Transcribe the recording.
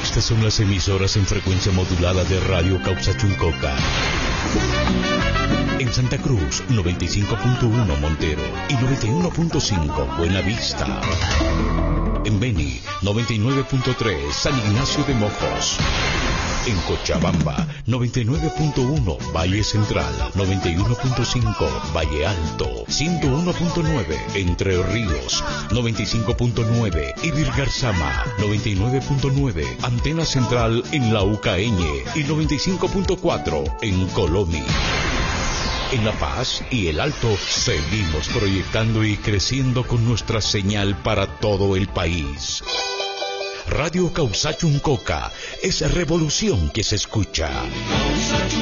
Estas son las emisoras en frecuencia modulada de Radio Causachuncoca. En Santa Cruz, 95.1 Montero y 91.5 Buenavista. En Beni, 99.3 San Ignacio de Mojos. En Cochabamba, 99.1 Valle Central, 91.5 Valle Alto, 101.9 Entre Ríos, 95.9 Ibirgarzama, 99.9 Antena Central en Laucaeñe y 95.4 en Colomi. En La Paz y El Alto seguimos proyectando y creciendo con nuestra señal para todo el país. Radio Causachuncoca es revolución que se escucha.